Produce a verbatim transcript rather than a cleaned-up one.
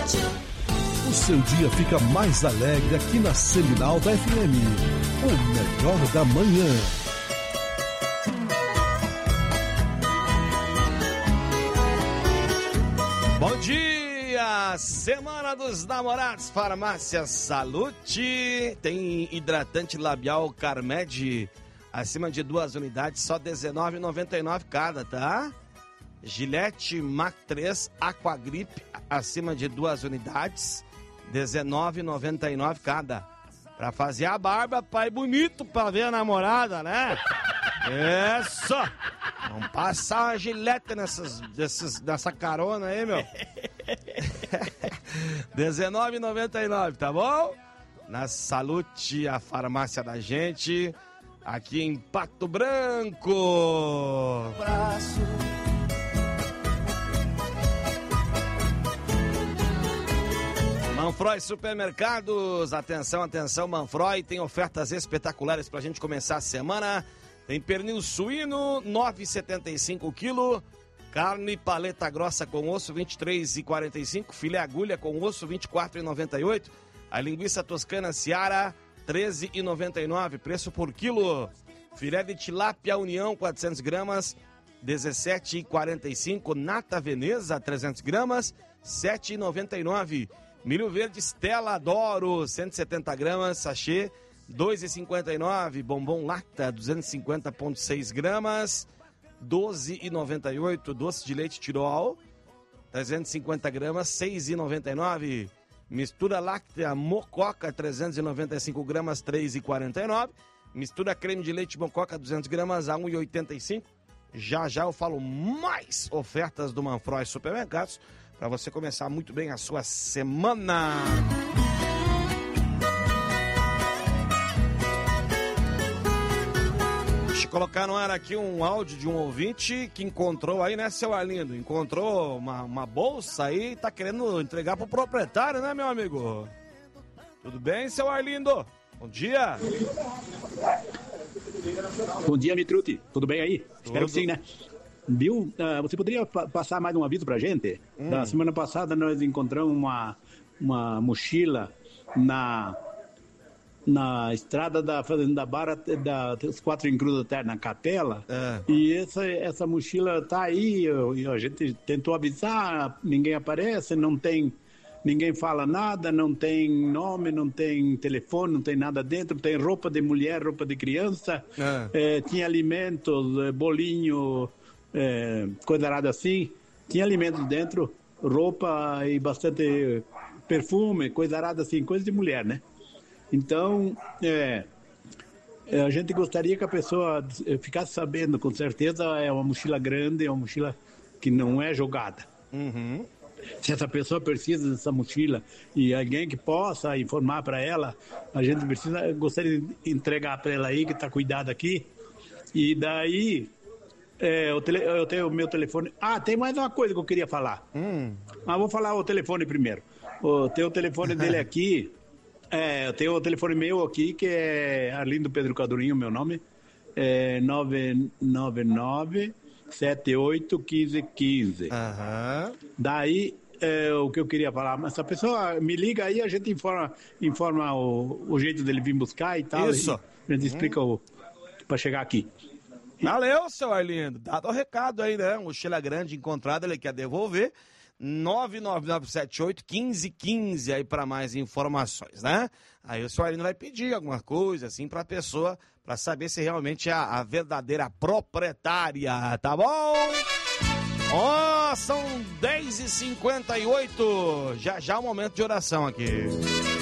O seu dia fica mais alegre aqui na Seminal da F M. O melhor da manhã. Bom dia! Semana dos Namorados, Farmácia Salute. Tem hidratante labial Carmed acima de duas unidades, só dezenove reais e noventa e nove centavos cada, tá? Gillette Mac três Aquagrip acima de duas unidades, dezenove reais e noventa e nove centavos cada. Pra fazer a barba, pai bonito pra ver a namorada, né? Isso! Vamos passar uma gilete nessas, nessas, nessa carona aí, meu. dezenove reais e noventa e nove centavos, tá bom? Na Salute, a farmácia da gente, aqui em Pato Branco. Braço. Manfroy Supermercados, atenção, atenção, Manfroy, tem ofertas espetaculares pra gente começar a semana. Tem pernil suíno, nove reais e setenta e cinco centavos o quilo. Carne paleta grossa com osso, vinte e três reais e quarenta e cinco centavos. Filé agulha com osso, vinte e quatro reais e noventa e oito centavos. A linguiça toscana Seara, treze reais e noventa e nove centavos, preço por quilo. Filé de tilápia União, quatrocentas gramas, dezessete reais e quarenta e cinco centavos. Nata Veneza, trezentas gramas, sete reais e noventa e nove centavos. Milho verde Stella Adoro, cento e setenta gramas, sachê, dois reais e cinquenta e nove centavos. Bombom Lacta, duzentos e cinquenta vírgula seis gramas, doze reais e noventa e oito centavos. Doce de leite Tirol, trezentos e cinquenta gramas, seis reais e noventa e nove centavos. Mistura láctea Mococa, trezentos e noventa e cinco gramas, três reais e quarenta e nove centavos. Mistura creme de leite Mococa, duzentas gramas, a um real e oitenta e cinco centavos. Já já eu falo mais ofertas do Manfroy Supermercados para você começar muito bem a sua semana. Deixa eu colocar no ar aqui um áudio de um ouvinte que encontrou aí, né, seu Arlindo? Encontrou uma, uma bolsa aí e tá querendo entregar pro proprietário, né, meu amigo? Tudo bem, seu Arlindo? Bom dia. Bom dia, Mitruti. Tudo bem aí? Tudo. Espero que sim, né? Viu? Uh, você poderia pa- passar mais um aviso pra gente? Hum. Da semana passada nós encontramos uma, uma mochila na, na estrada da Fazenda Barra, da, dos Quatro Encruzes da Terra, na Capela. É. E essa, essa mochila tá aí, eu, eu, a gente tentou avisar, ninguém aparece, não tem... Ninguém fala nada, não tem nome, não tem telefone, não tem nada dentro. Tem roupa de mulher, roupa de criança. É. É, tinha alimentos, é, bolinho, é, coisa nada assim. Tinha alimentos dentro, roupa e bastante perfume, coisa nada assim, coisa de mulher, né? Então, é, a gente gostaria que a pessoa ficasse sabendo, com certeza é uma mochila grande, é uma mochila que não é jogada. Uhum. Se essa pessoa precisa dessa mochila e alguém que possa informar para ela, a gente precisa, gostaria de entregar para ela aí, que está cuidado aqui. E daí, é, eu, tele, eu tenho o meu telefone. Ah, tem mais uma coisa que eu queria falar. Hum. Mas vou falar o telefone primeiro. Eu tenho o telefone dele aqui. É, eu tenho o telefone meu aqui, que é Arlindo Pedro Cadurinho, meu nome. É nove nove nove sete oito um cinco um cinco. Uhum. Daí, é, o que eu queria falar, mas se a pessoa me liga aí, a gente informa, informa o, o jeito dele vir buscar e tal. Isso. E a gente explica uhum. o para chegar aqui. Valeu, seu Arlindo. Dado o recado aí, né? Mochila grande encontrada, ele quer devolver. nove nove nove sete oito um cinco um cinco aí para mais informações, né? Aí o seu Arlindo vai pedir alguma coisa assim para a pessoa, para saber se realmente é a, a verdadeira proprietária, tá bom? Ó, oh, são dez e cinquenta e oito, já já o momento de oração aqui.